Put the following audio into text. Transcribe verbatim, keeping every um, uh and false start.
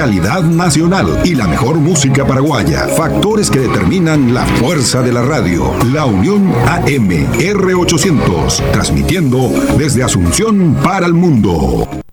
calidad nacional y la mejor música paraguaya. Factores que determinan la fuerza de la radio. La Unión A M R ochocientos, transmitiendo desde Asunción para el mundo.